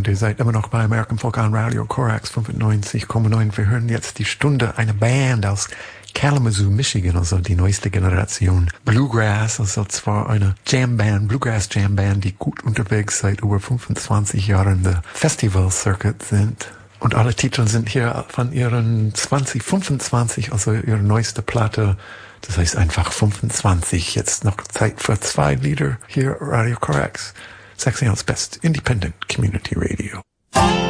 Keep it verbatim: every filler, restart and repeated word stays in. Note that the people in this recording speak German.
und ihr seid immer noch bei American Folk on Radio Corax fünfundneunzig Komma neun. Wir hören jetzt die Stunde einer Band aus Kalamazoo, Michigan, also die neueste Generation Bluegrass, also zwar eine Jamband, Bluegrass Jamband, die gut unterwegs seit über fünfundzwanzig Jahren der Festival Circuit sind. Und alle Titel sind hier von ihren zwanzig fünfundzwanzig, also ihre neueste Platte. Das heißt einfach fünfundzwanzig. Jetzt noch Zeit für zwei Lieder hier Radio Corax. Sexy als Best Independent Community Radio.